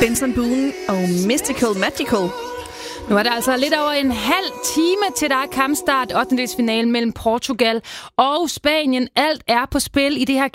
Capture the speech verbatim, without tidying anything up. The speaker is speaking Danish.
Benson Boone og Mystical Magical. Nu er der altså lidt over en halv time til der er kampstart, ottendedelsfinalen mellem Portugal og Spanien. Alt er på spil i det her